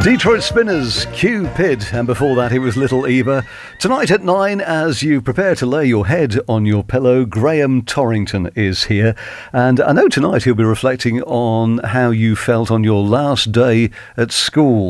Detroit Spinners, Cupid, and before that it was Little Eva. Tonight at 9, as you prepare to lay your head on your pillow, Graham Torrington is here. And I know tonight he'll be reflecting on how you felt on your last day at school.